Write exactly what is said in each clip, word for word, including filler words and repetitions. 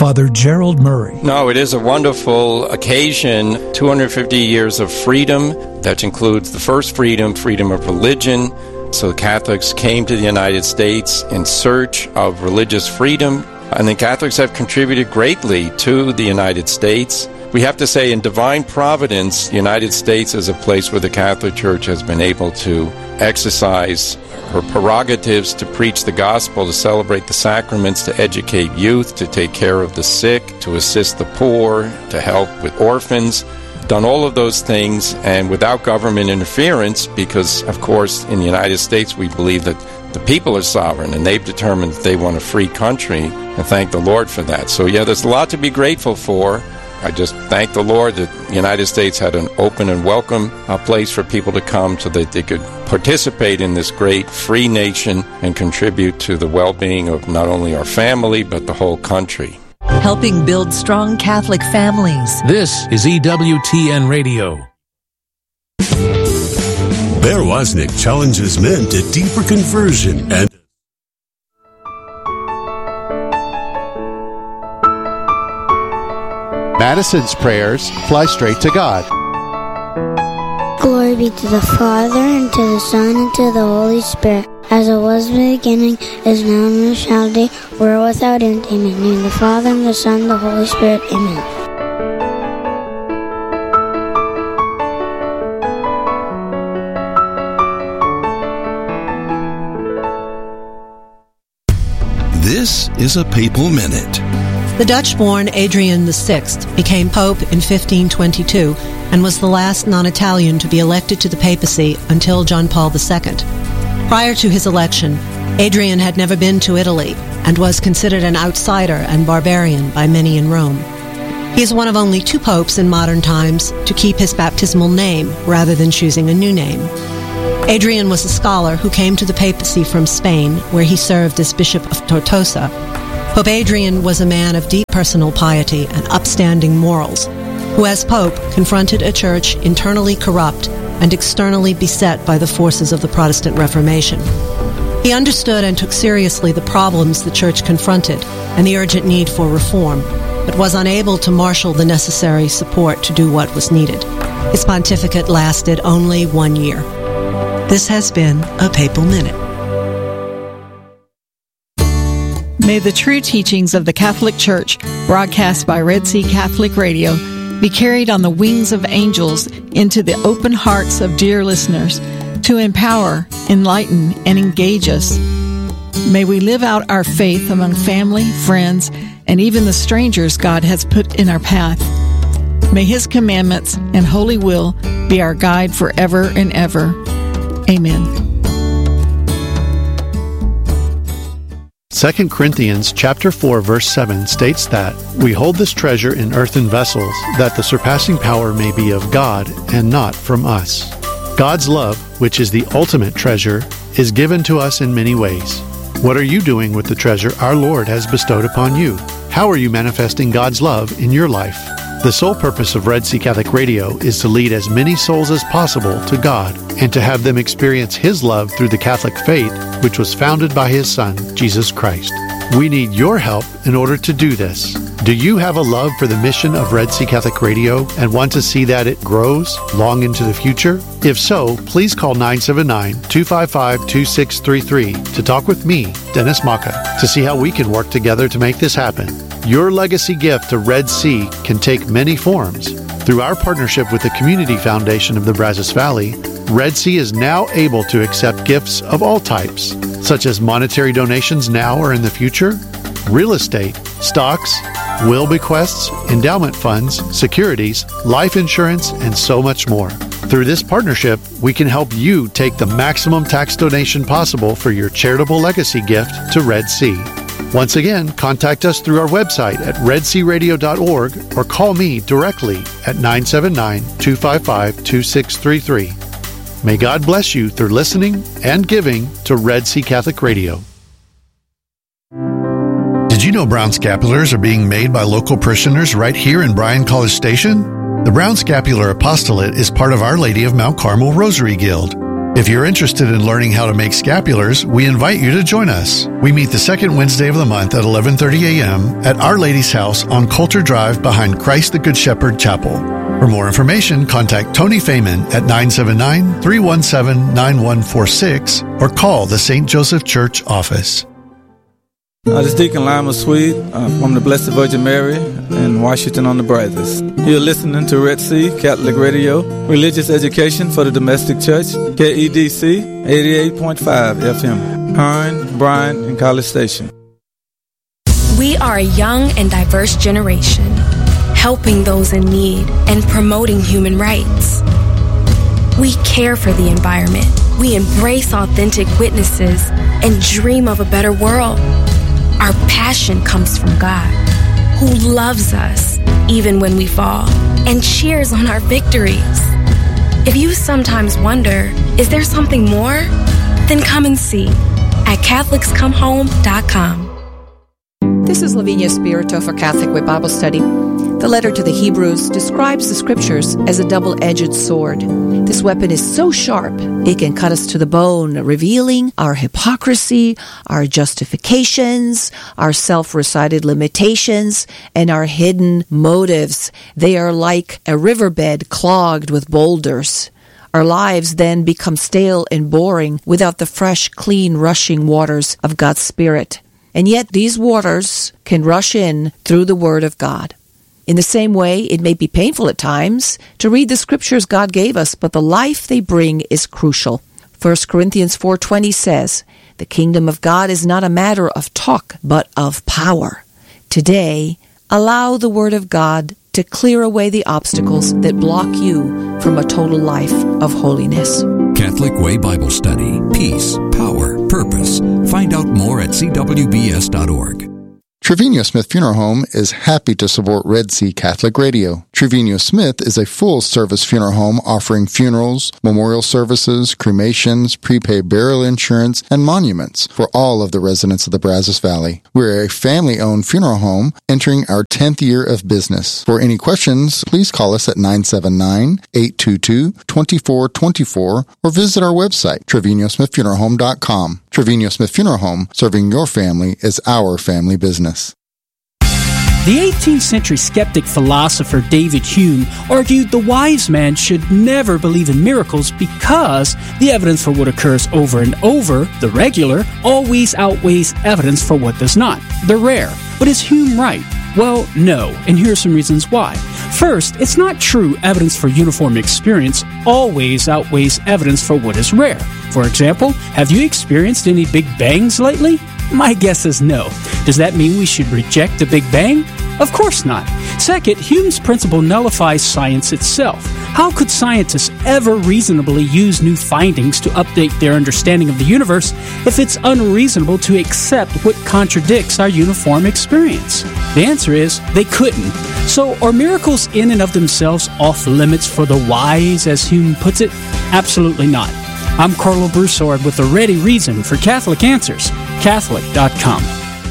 Father Gerald Murray. No, it is a wonderful occasion. two hundred fifty years of freedom. That includes the first freedom, freedom of religion. So Catholics came to the United States in search of religious freedom, and the Catholics have contributed greatly to the United States. We have to say, in divine providence, the United States is a place where the Catholic Church has been able to exercise her prerogatives to preach the gospel, to celebrate the sacraments, to educate youth, to take care of the sick, to assist the poor, to help with orphans. Done all of those things, and without government interference, because, of course, in the United States, we believe that the people are sovereign, and they've determined that they want a free country, and thank the Lord for that. So, yeah, there's a lot to be grateful for. I just thank the Lord that the United States had an open and welcome uh, place for people to come so that they could participate in this great free nation and contribute to the well-being of not only our family, but the whole country. Helping build strong Catholic families. This is E W T N Radio. Bear Wozniak challenges men to deeper conversion and Madison's prayers fly straight to God. Glory be to the Father, and to the Son, and to the Holy Spirit, as it was in the beginning, is now, and shall be, world without end. Amen. In the name of the Father, and the Son, and the Holy Spirit. Amen. This is a Papal Minute. The Dutch-born Adrian the Sixth became Pope in fifteen twenty-two and was the last non-Italian to be elected to the papacy until John Paul the Second. Prior to his election, Adrian had never been to Italy and was considered an outsider and barbarian by many in Rome. He is one of only two popes in modern times to keep his baptismal name rather than choosing a new name. Adrian was a scholar who came to the papacy from Spain, where he served as Bishop of Tortosa. Pope Adrian was a man of deep personal piety and upstanding morals, who as Pope confronted a church internally corrupt and externally beset by the forces of the Protestant Reformation. He understood and took seriously the problems the church confronted and the urgent need for reform, but was unable to marshal the necessary support to do what was needed. His pontificate lasted only one year. This has been a Papal Minute. May the true teachings of the Catholic Church, broadcast by Red Sea Catholic Radio, be carried on the wings of angels into the open hearts of dear listeners to empower, enlighten, and engage us. May we live out our faith among family, friends, and even the strangers God has put in our path. May His commandments and holy will be our guide forever and ever. Amen. Second Corinthians chapter four verse seven states that we hold this treasure in earthen vessels, that the surpassing power may be of God and not from us. God's love, which is the ultimate treasure, is given to us in many ways. What are you doing with the treasure our Lord has bestowed upon you? How are you manifesting God's love in your life? The sole purpose of Red Sea Catholic Radio is to lead as many souls as possible to God and to have them experience His love through the Catholic faith, which was founded by His Son, Jesus Christ. We need your help in order to do this. Do you have a love for the mission of Red Sea Catholic Radio and want to see that it grows long into the future? If so, please call nine seven nine, two five five, two six three three to talk with me, Dennis Maka, to see how we can work together to make this happen. Your legacy gift to Red Sea can take many forms. Through our partnership with the Community Foundation of the Brazos Valley, Red Sea is now able to accept gifts of all types, such as monetary donations now or in the future, real estate, stocks, will bequests, endowment funds, securities, life insurance, and so much more. Through this partnership, we can help you take the maximum tax donation possible for your charitable legacy gift to Red Sea. Once again, contact us through our website at red sea radio dot org or call me directly at nine seven nine, two five five, two six three three. May God bless you through listening and giving to Red Sea Catholic Radio. Did you know brown scapulars are being made by local parishioners right here in Bryan College Station? The Brown Scapular Apostolate is part of Our Lady of Mount Carmel Rosary Guild. If you're interested in learning how to make scapulars, we invite you to join us. We meet the second Wednesday of the month at eleven thirty a.m. at Our Lady's House on Coulter Drive behind Christ the Good Shepherd Chapel. For more information, contact Tony Feynman at nine seven nine, three one seven, nine one four six or call the Saint Joseph Church office. Uh, this is Deacon Lima Swede uh, from the Blessed Virgin Mary in Washington on the Brazos. You're listening to Red Sea Catholic Radio, religious education for the domestic church, K E D C eighty-eight point five F M, Hearn, Bryan, and College Station. We are a young and diverse generation, helping those in need and promoting human rights. We care for the environment. We embrace authentic witnesses and dream of a better world. Our passion comes from God, who loves us even when we fall and cheers on our victories. If you sometimes wonder, is there something more? Then come and see at Catholics Come Home dot com. This is Lavinia Spirito for Catholic Way Bible Study. The letter to the Hebrews describes the Scriptures as a double-edged sword. This weapon is so sharp, it can cut us to the bone, revealing our hypocrisy, our justifications, our self-recited limitations, and our hidden motives. They are like a riverbed clogged with boulders. Our lives then become stale and boring without the fresh, clean, rushing waters of God's Spirit. And yet these waters can rush in through the Word of God. In the same way, it may be painful at times to read the Scriptures God gave us, but the life they bring is crucial. First Corinthians four twenty says, "The kingdom of God is not a matter of talk, but of power." Today, allow the Word of God to clear away the obstacles that block you from a total life of holiness. Catholic Way Bible Study. Peace, power, purpose. Find out more at c w b s dot org. Trevino Smith Funeral Home is happy to support Red Sea Catholic Radio. Trevino Smith is a full-service funeral home offering funerals, memorial services, cremations, prepaid burial insurance, and monuments for all of the residents of the Brazos Valley. We're a family-owned funeral home entering our tenth year of business. For any questions, please call us at nine seven nine, eight two two, two four two four or visit our website, Trevino Smith Funeral Home dot com. Trevino Smith Funeral Home, serving your family is our family business. The eighteenth century skeptic philosopher David Hume argued the wise man should never believe in miracles because the evidence for what occurs over and over, the regular, always outweighs evidence for what does not, the rare. But is Hume right? Well, no, and here are some reasons why. First, it's not true evidence for uniform experience always outweighs evidence for what is rare. For example, have you experienced any Big Bangs lately? My guess is no. Does that mean we should reject the Big Bang? Of course not. Second, Hume's principle nullifies science itself. How could scientists ever reasonably use new findings to update their understanding of the universe if it's unreasonable to accept what contradicts our uniform experience? The answer is they couldn't. So are miracles in and of themselves off limits for the wise, as Hume puts it? Absolutely not. I'm Carlo Broussard with a ready reason for Catholic Answers, Catholic dot com.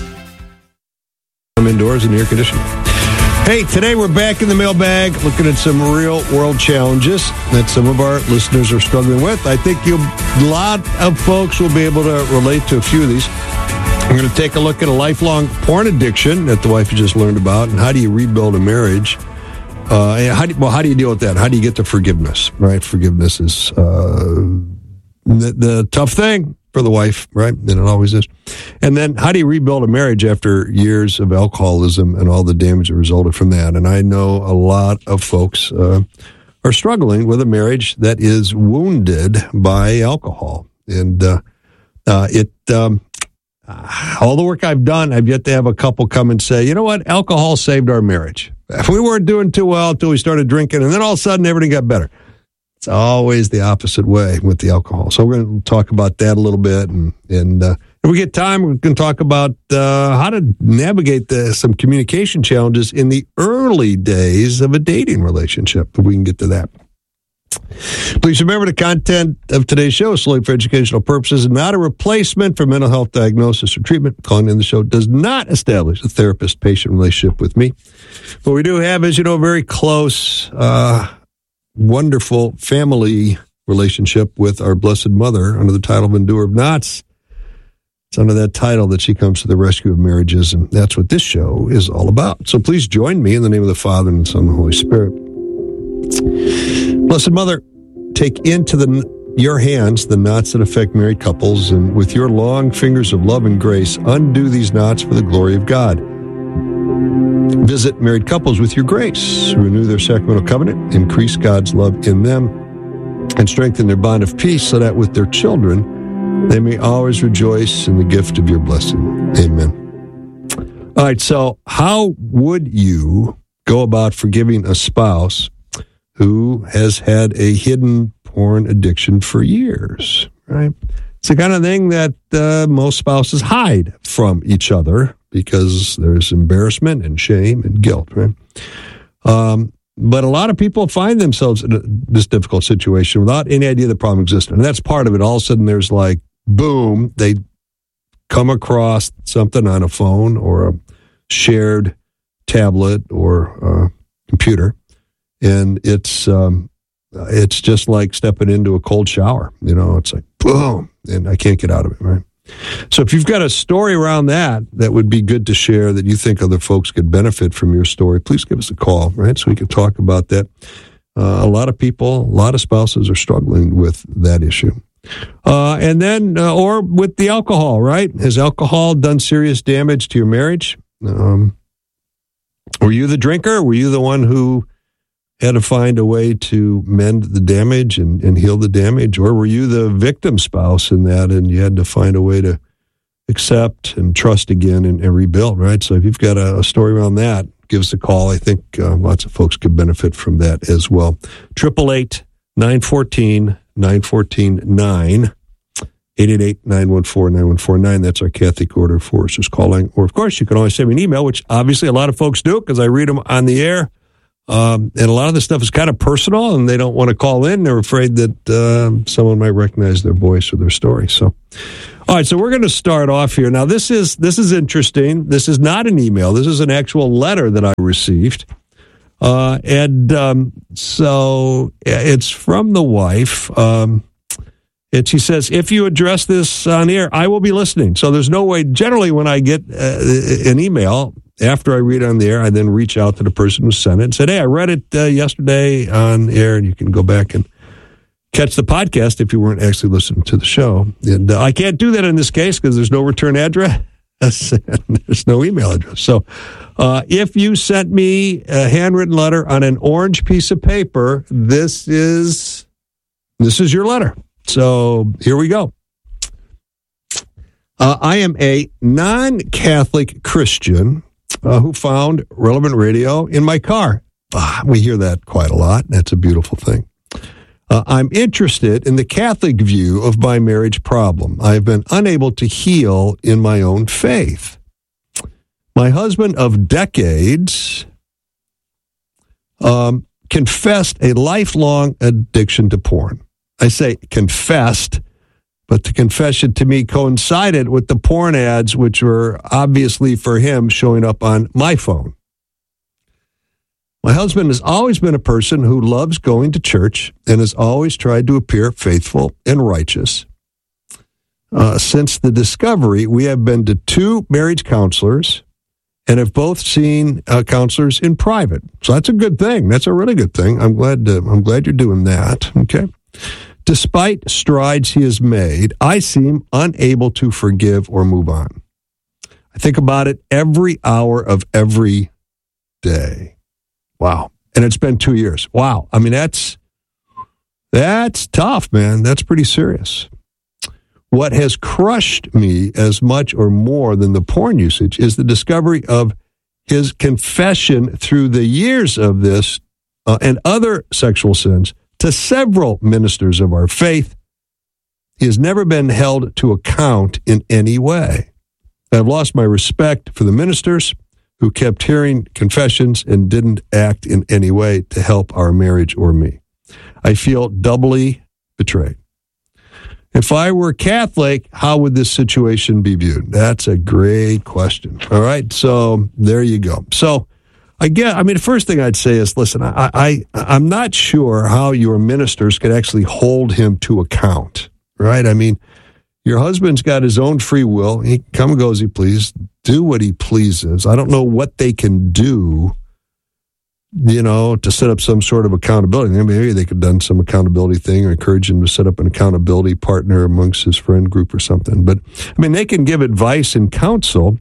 I'm indoors in air conditioning. Hey, today we're back in the mailbag looking at some real world challenges that some of our listeners are struggling with. I think you'll, a lot of folks will be able to relate to a few of these. We're going to take a look at a lifelong porn addiction that the wife just learned about, and how do you rebuild a marriage? Uh, how do, well, how do you deal with that? How do you get to forgiveness, right? Forgiveness is uh, the, the tough thing for the wife, right? And it always is. And then how do you rebuild a marriage after years of alcoholism and all the damage that resulted from that? And I know a lot of folks uh, are struggling with a marriage that is wounded by alcohol. And uh, uh, it, um, all the work I've done, I've yet to have a couple come and say, you know what? Alcohol saved our marriage. We weren't doing too well until we started drinking, and then all of a sudden everything got better. It's always the opposite way with the alcohol. So we're going to talk about that a little bit. And, and uh, if we get time, we're going to talk about uh, how to navigate the, some communication challenges in the early days of a dating relationship, if we can get to that. Please remember the content of today's show is solely for educational purposes and not a replacement for mental health diagnosis or treatment. Calling in the show does not establish a therapist-patient relationship with me. But we do have, as you know, very close, uh, wonderful family relationship with our Blessed Mother under the title of Endurer of Knots. It's under that title that she comes to the rescue of marriages, and that's what this show is all about. So please join me in the name of the Father, and the Son, and the Holy Spirit. Blessed Mother, take into the, your hands the knots that affect married couples, and with your long fingers of love and grace, undo these knots for the glory of God. Visit married couples with your grace, renew their sacramental covenant, increase God's love in them, and strengthen their bond of peace so that with their children, they may always rejoice in the gift of your blessing. Amen. All right, so how would you go about forgiving a spouse who has had a hidden porn addiction for years, right? It's the kind of thing that uh, most spouses hide from each other because there's embarrassment and shame and guilt, right? Um, but a lot of people find themselves in a, this difficult situation without any idea the problem existed. And that's part of it. All of a sudden there's like, boom, they come across something on a phone or a shared tablet or a computer, and it's um, it's just like stepping into a cold shower. You know, it's like, boom, and I can't get out of it, right? So if you've got a story around that that would be good to share, that you think other folks could benefit from your story, please give us a call, right, so we can talk about that. Uh, a lot of people, a lot of spouses are struggling with that issue. Uh, and then, uh, or with the alcohol, right? Has alcohol done serious damage to your marriage? Um, were you the drinker? Were you the one who had to find a way to mend the damage and, and heal the damage? Or were you the victim spouse in that and you had to find a way to accept and trust again and, and rebuild, right? So if you've got a, a story around that, give us a call. I think uh, lots of folks could benefit from that as well. eight eight eight, nine one four, nine one four nine, eight eight eight, nine one four, nine one four nine. That's our Catholic Order of Foresters calling. Or, of course, you can always send me an email, which obviously a lot of folks do because I read them on the air. Um, and a lot of this stuff is kind of personal, and they don't want to call in. They're afraid that uh, someone might recognize their voice or their story. So, all right, so we're going to start off here. Now, this is this is interesting. This is not an email. This is an actual letter that I received. Uh, and um, so it's from the wife. Um, and she says, if you address this on air, I will be listening. So there's no way, generally when I get uh, an email, after I read it on the air, I then reach out to the person who sent it and said, hey, I read it uh, yesterday on air, and you can go back and catch the podcast if you weren't actually listening to the show. And uh, I can't do that in this case because there's no return address. There's no email address. So uh, if you sent me a handwritten letter on an orange piece of paper, this is this is your letter. So here we go. Uh, I am a non-Catholic Christian uh, who found Relevant Radio in my car. Ah, we hear that quite a lot. That's a beautiful thing. Uh, I'm interested in the Catholic view of my marriage problem. I've been unable to heal in my own faith. My husband of decades um, confessed a lifelong addiction to porn. I say confessed, but the confession to me coincided with the porn ads, which were obviously for him showing up on my phone. My husband has always been a person who loves going to church and has always tried to appear faithful and righteous. Uh, since the discovery, we have been to two marriage counselors and have both seen uh, counselors in private. So that's a good thing. That's a really good thing. I'm glad. To, I'm glad you're doing that. Okay. Despite strides he has made, I seem unable to forgive or move on. I think about it every hour of every day. Wow. And it's been two years. Wow. I mean, that's, that's tough, man. That's pretty serious. What has crushed me as much or more than the porn usage is the discovery of his confession through the years of this uh, and other sexual sins to several ministers of our faith. He has never been held to account in any way. I've lost my respect for the ministers who kept hearing confessions and didn't act in any way to help our marriage or me. I feel doubly betrayed. If I were Catholic, how would this situation be viewed? That's a great question. All right, so there you go. So again, I mean, the first thing I'd say is, listen, I, I, I'm not sure how your ministers could actually hold him to account, right? I mean, your husband's got his own free will. He can come and go as he pleases, do what he pleases. I don't know what they can do, you know, to set up some sort of accountability. Maybe they could have done some accountability thing or encourage him to set up an accountability partner amongst his friend group or something. But, I mean, they can give advice and counsel,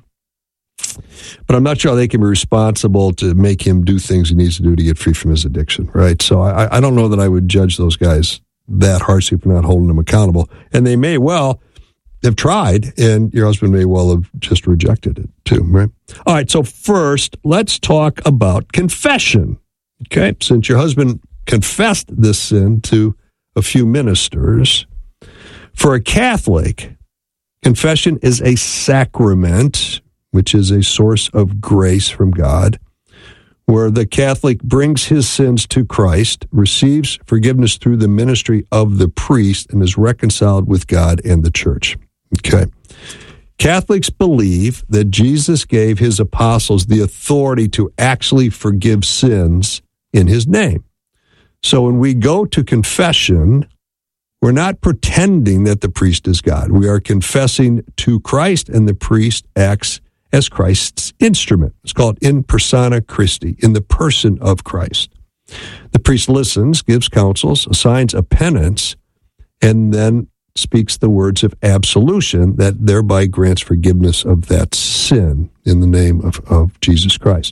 but I'm not sure they can be responsible to make him do things he needs to do to get free from his addiction, right? So I, I don't know that I would judge those guys that harshly for not holding them accountable. And they may well have tried, and your husband may well have just rejected it too, right? All right, so first, let's talk about confession, okay? Since your husband confessed this sin to a few ministers, for a Catholic, confession is a sacrament, which is a source of grace from God, where the Catholic brings his sins to Christ, receives forgiveness through the ministry of the priest, and is reconciled with God and the church. Okay. Catholics believe that Jesus gave his apostles the authority to actually forgive sins in his name. So when we go to confession, we're not pretending that the priest is God. We are confessing to Christ, and the priest acts as Christ's instrument. It's called in persona Christi, in the person of Christ. The priest listens, gives counsels, assigns a penance, and then speaks the words of absolution that thereby grants forgiveness of that sin in the name of, of Jesus Christ.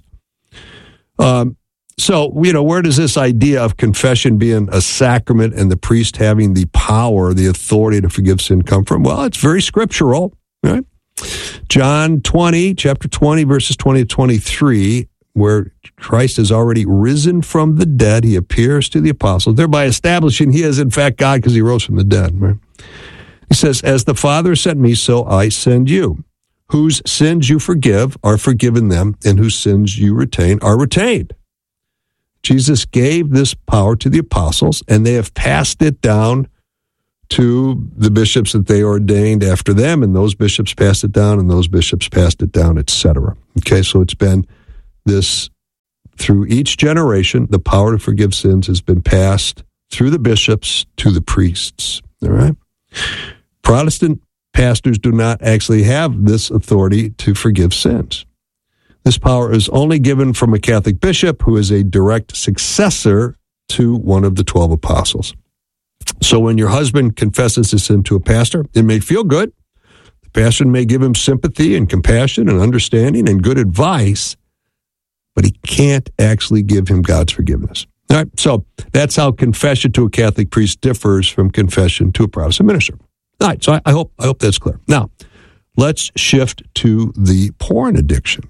Um, so, you know, where does this idea of confession being a sacrament and the priest having the power, the authority to forgive sin come from? Well, it's very scriptural, right? John twenty, chapter twenty, verses twenty to twenty-three, where Christ has already risen from the dead. He appears to the apostles, thereby establishing he is in fact God because he rose from the dead. Right? He says, as the Father sent me, so I send you. Whose sins you forgive are forgiven them, and whose sins you retain are retained. Jesus gave this power to the apostles, and they have passed it down to the bishops that they ordained after them, and those bishops passed it down, and those bishops passed it down, et cetera. Okay, so it's been this, through each generation, the power to forgive sins has been passed through the bishops to the priests. All right? Protestant pastors do not actually have this authority to forgive sins. This power is only given from a Catholic bishop who is a direct successor to one of the twelve apostles. So when your husband confesses his sin to a pastor, it may feel good. The pastor may give him sympathy and compassion and understanding and good advice, but he can't actually give him God's forgiveness. All right, so that's how confession to a Catholic priest differs from confession to a Protestant minister. All right, so I, I hope I hope that's clear. Now, let's shift to the porn addiction.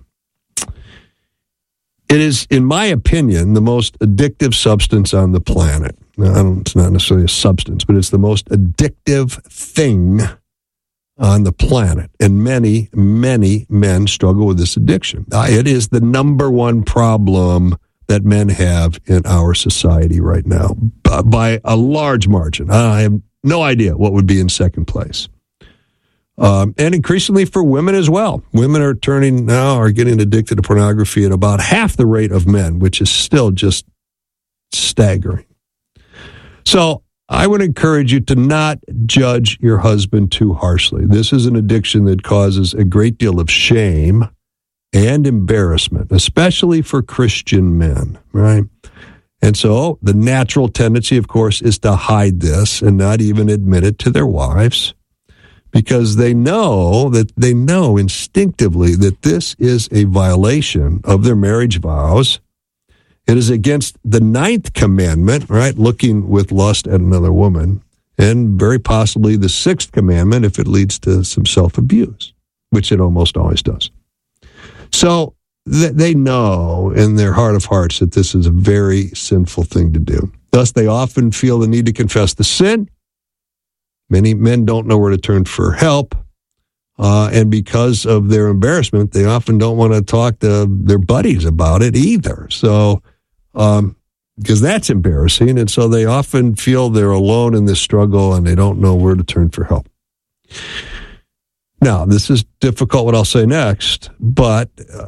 It is, in my opinion, the most addictive substance on the planet. Now, I don't, it's not necessarily a substance, but it's the most addictive thing on the planet. And many, many men struggle with this addiction. Uh, it is the number one problem that men have in our society right now, b- by a large margin. I have no idea what would be in second place. Um, and increasingly for women as well. Women are turning now, are getting addicted to pornography at about half the rate of men, which is still just staggering. So I would encourage you to not judge your husband too harshly. This is an addiction that causes a great deal of shame and embarrassment, especially for Christian men, right? And so the natural tendency, of course, is to hide this and not even admit it to their wives, because they know that they know instinctively that this is a violation of their marriage vows. It is against the ninth commandment, right? Looking with lust at another woman, and very possibly the sixth commandment if it leads to some self-abuse, which it almost always does. So th- they know in their heart of hearts that this is a very sinful thing to do. Thus, they often feel the need to confess the sin. Many men don't know where to turn for help. Uh, and because of their embarrassment, they often don't want to talk to their buddies about it either. So, um, because that's embarrassing. And so they often feel they're alone in this struggle and they don't know where to turn for help. Now, this is difficult, what I'll say next, but uh,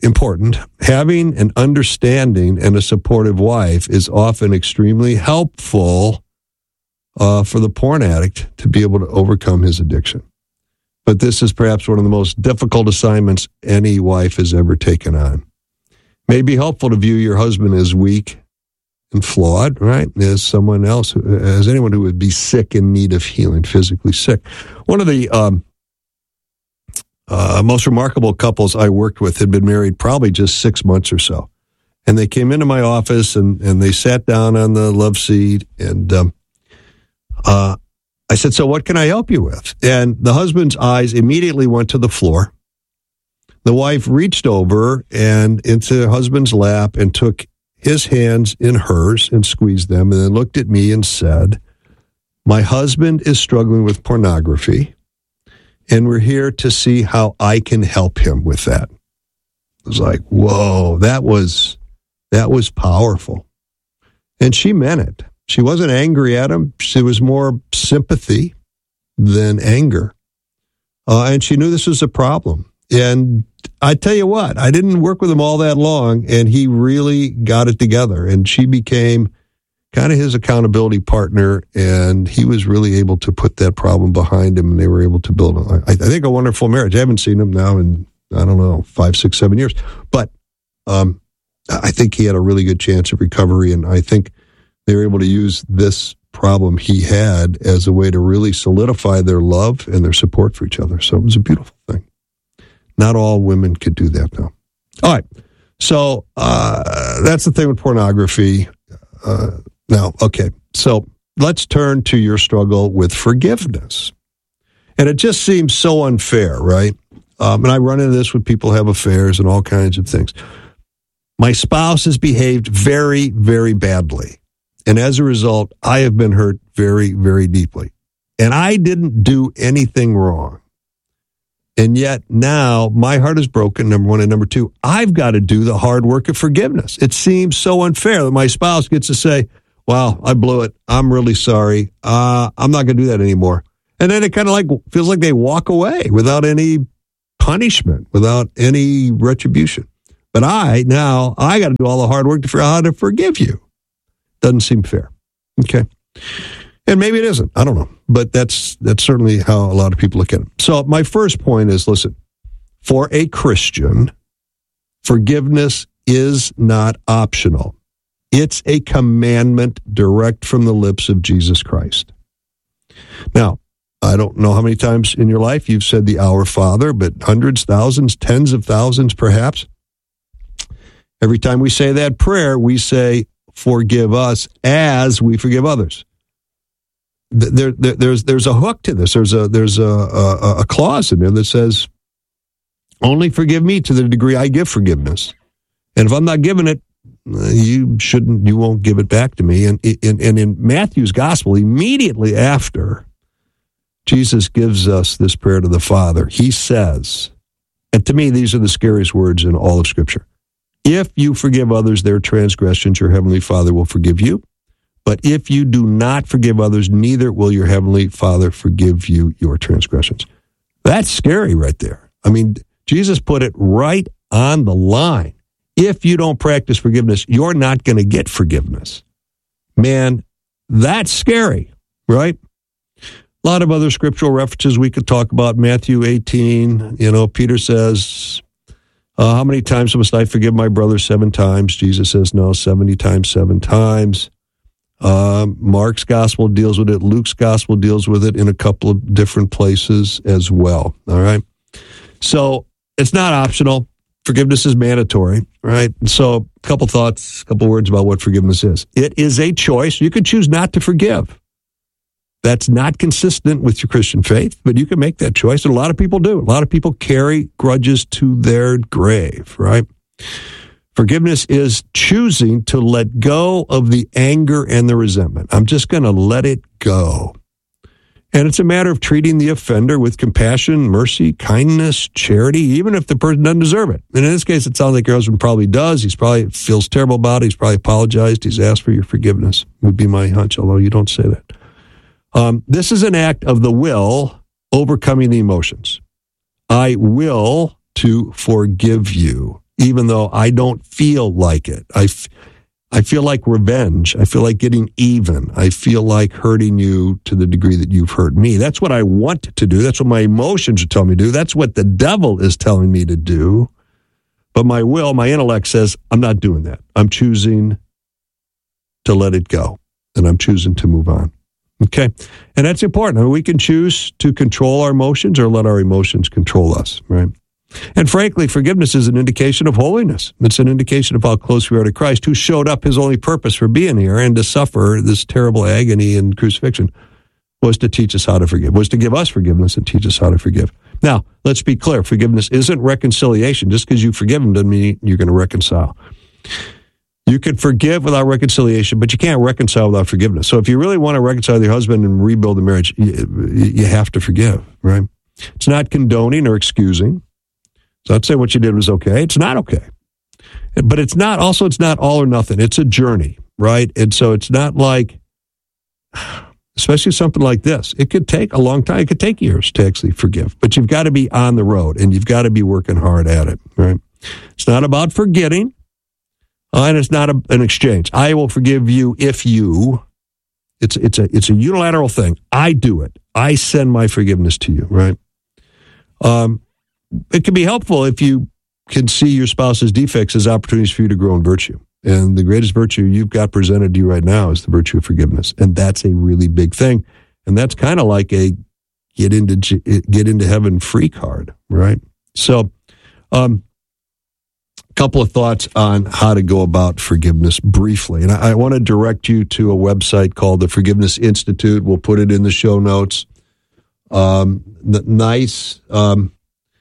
important. Having an understanding and a supportive wife is often extremely helpful uh, for the porn addict to be able to overcome his addiction. But this is perhaps one of the most difficult assignments any wife has ever taken on. It may be helpful to view your husband as weak and flawed, right? As someone else, as anyone who would be sick in need of healing, physically sick. One of the um, uh, most remarkable couples I worked with had been married probably just six months or so. And they came into my office and, and they sat down on the love seat and um, uh, I said, so what can I help you with? And the husband's eyes immediately went to the floor. The wife reached over and into her husband's lap and took his hands in hers and squeezed them and then looked at me and said, my husband is struggling with pornography and we're here to see how I can help him with that. It was like, whoa, that was, that was powerful. And she meant it. She wasn't angry at him. She was more sympathy than anger. Uh, and she knew this was a problem. And I tell you what, I didn't work with him all that long, and he really got it together. And she became kind of his accountability partner, and he was really able to put that problem behind him, and they were able to build, a, I think, a wonderful marriage. I haven't seen him now in, I don't know, five, six, seven years. But um, I think he had a really good chance of recovery, and I think they were able to use this problem he had as a way to really solidify their love and their support for each other. So it was a beautiful thing. Not all women could do that, though. All right. So uh, that's the thing with pornography. Uh, now, okay. So let's turn to your struggle with forgiveness. And it just seems so unfair, right? Um, and I run into this with people who have affairs and all kinds of things. My spouse has behaved very, very badly. And as a result, I have been hurt very, very deeply. And I didn't do anything wrong. And yet now my heart is broken, number one. And number two, I've got to do the hard work of forgiveness. It seems so unfair that my spouse gets to say, wow, I blew it. I'm really sorry. Uh, I'm not going to do that anymore. And then it kind of like feels like they walk away without any punishment, without any retribution. But I, now, I got to do all the hard work to figure out how to forgive you. Doesn't seem fair. Okay. And maybe it isn't. I don't know. But that's that's certainly how a lot of people look at it. So my first point is, listen, for a Christian, forgiveness is not optional. It's a commandment direct from the lips of Jesus Christ. Now, I don't know how many times in your life you've said the Our Father, but hundreds, thousands, tens of thousands perhaps. Every time we say that prayer, we say, forgive us as we forgive others. There, there, there's there's a hook to this. There's a there's a, a, a clause in there that says, only forgive me to the degree I give forgiveness. And if I'm not giving it, you shouldn't, you won't give it back to me. And, and, and in Matthew's gospel, immediately after Jesus gives us this prayer to the Father, he says, and to me, these are the scariest words in all of Scripture. If you forgive others their transgressions, your heavenly Father will forgive you. But if you do not forgive others, neither will your heavenly Father forgive you your transgressions. That's scary right there. I mean, Jesus put it right on the line. If you don't practice forgiveness, you're not going to get forgiveness. Man, that's scary, right? A lot of other scriptural references we could talk about. Matthew eighteen, you know, Peter says, uh, how many times must I forgive my brother? Seven times. Jesus says, no, seventy times, seven times. Uh, Mark's gospel deals with it. Luke's gospel deals with it in a couple of different places as well. All right. So it's not optional. Forgiveness is mandatory, right? So a couple thoughts, a couple words about what forgiveness is. It is a choice. You can choose not to forgive. That's not consistent with your Christian faith, but you can make that choice. And a lot of people do. A lot of people carry grudges to their grave, right? Forgiveness is choosing to let go of the anger and the resentment. I'm just going to let it go. And it's a matter of treating the offender with compassion, mercy, kindness, charity, even if the person doesn't deserve it. And in this case, it sounds like your husband probably does. He's probably feels terrible about it. He's probably apologized. He's asked for your forgiveness, would be my hunch, although you don't say that. Um, this is an act of the will overcoming the emotions. I will to forgive you. even though I don't feel like it. I, f- I feel like revenge. I feel like getting even. I feel like hurting you to the degree that you've hurt me. That's what I want to do. That's what my emotions are telling me to do. That's what the devil is telling me to do. But my will, my intellect says, I'm not doing that. I'm choosing to let it go. And I'm choosing to move on. Okay? And that's important. I mean, we can choose to control our emotions or let our emotions control us, right? And frankly, forgiveness is an indication of holiness. It's an indication of how close we are to Christ, who showed up his only purpose for being here and to suffer this terrible agony and crucifixion was to teach us how to forgive, was to give us forgiveness and teach us how to forgive. Now, let's be clear. Forgiveness isn't reconciliation. Just because you forgive them doesn't mean you're going to reconcile. You can forgive without reconciliation, but you can't reconcile without forgiveness. So if you really want to reconcile with your husband and rebuild the marriage, you, you have to forgive, right? It's not condoning or excusing. It's not saying what you did was okay. It's not okay. But it's not, also, it's not all or nothing. It's a journey, right? And so it's not like, especially something like this, it could take a long time. It could take years to actually forgive. But you've got to be on the road, and you've got to be working hard at it, right? It's not about forgetting, uh, and it's not a, an exchange. I will forgive you if you. It's, it's, a, it's a unilateral thing. I do it. I send my forgiveness to you, right? Um. It can be helpful if you can see your spouse's defects as opportunities for you to grow in virtue. And the greatest virtue you've got presented to you right now is the virtue of forgiveness. And that's a really big thing. And that's kind of like a get into get into heaven free card, right? So um, a couple of thoughts on how to go about forgiveness briefly. And I, I want to direct you to a website called the Forgiveness Institute. We'll put it in the show notes. Um, nice... Um,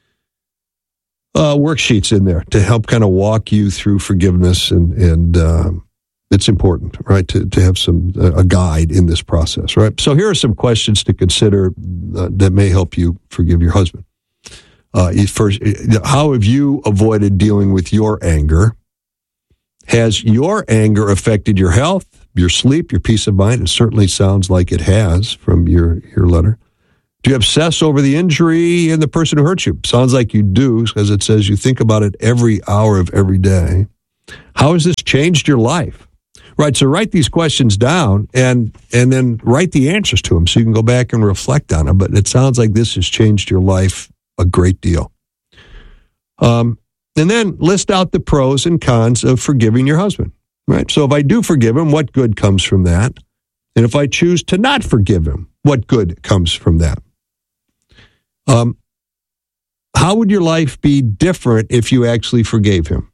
Uh, worksheets in there to help kind of walk you through forgiveness, and and uh, it's important, right, to to have some uh, a guide in this process, right? So here are some questions to consider uh, that may help you forgive your husband. Uh, first, how have you avoided dealing with your anger? Has your anger affected your health, your sleep, your peace of mind? It certainly sounds like it has from your your letter. Do you obsess over the injury and the person who hurt you? Sounds like you do, because it says you think about it every hour of every day. How has this changed your life? Right, so write these questions down and and then write the answers to them so you can go back and reflect on them. But it sounds like this has changed your life a great deal. Um, and then list out the pros and cons of forgiving your husband. Right, so if I do forgive him, what good comes from that? And if I choose to not forgive him, what good comes from that? Um, how would your life be different if you actually forgave him?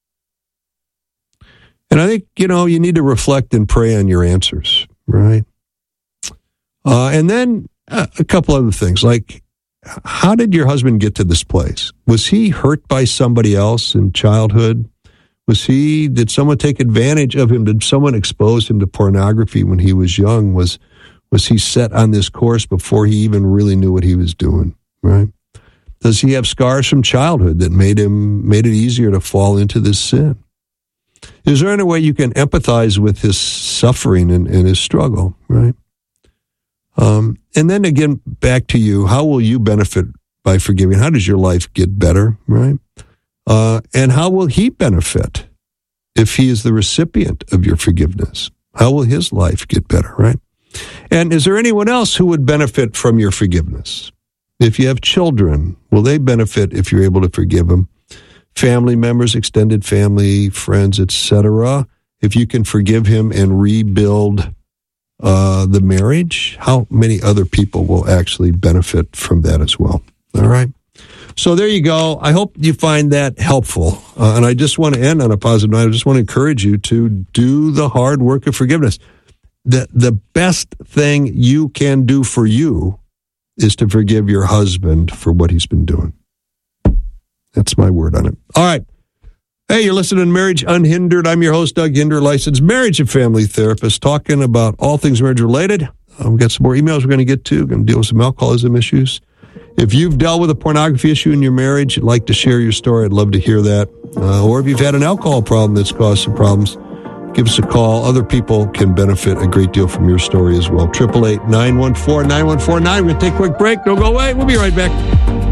And I think, you know, you need to reflect and pray on your answers, right? Uh, and then uh, a couple other things, like, how did your husband get to this place? Was he hurt by somebody else in childhood? Was he, did someone take advantage of him? Did someone expose him to pornography when he was young? Was Was he set on this course before he even really knew what he was doing, right? Does he have scars from childhood that made him made it easier to fall into this sin? Is there any way you can empathize with his suffering and, and his struggle, right? Um, and then again, back to you, how will you benefit by forgiving? How does your life get better, right? Uh, and how will he benefit if he is the recipient of your forgiveness? How will his life get better, right? And is there anyone else who would benefit from your forgiveness? If you have children, will they benefit if you're able to forgive them? Family members, extended family, friends, et cetera. If you can forgive him and rebuild uh, the marriage, how many other people will actually benefit from that as well? All right. So there you go. I hope you find that helpful. Uh, and I just want to end on a positive note. I just want to encourage you to do the hard work of forgiveness. The the best thing you can do for you is to forgive your husband for what he's been doing. That's my word on it. All right. Hey, you're listening to Marriage Unhindered. I'm your host, Doug Hinder, licensed marriage and family therapist, talking about all things marriage related. Uh, we've got some more emails we're going to get to. We're going to deal with some alcoholism issues. If you've dealt with a pornography issue in your marriage, you'd like to share your story, I'd love to hear that. Uh, or if you've had an alcohol problem that's caused some problems, give us a call. Other people can benefit a great deal from your story as well. eight eight eight, nine one four, nine one four nine. We're going to take a quick break. Don't go away. We'll be right back.